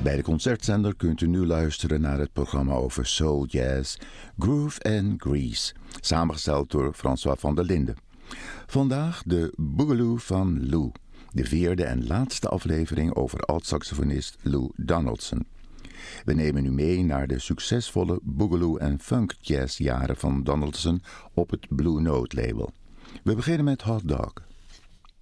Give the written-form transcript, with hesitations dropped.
Bij de Concertzender kunt u nu luisteren naar het programma over soul jazz, Groove and Grease, samengesteld door François van der Linden. Vandaag de Boogaloo van Lou, de vierde en laatste aflevering over oud-saxofonist Lou Donaldson. We nemen u mee naar de succesvolle boogaloo en funk jazzjaren van Donaldson op het Blue Note label. We beginnen met Hot Dog.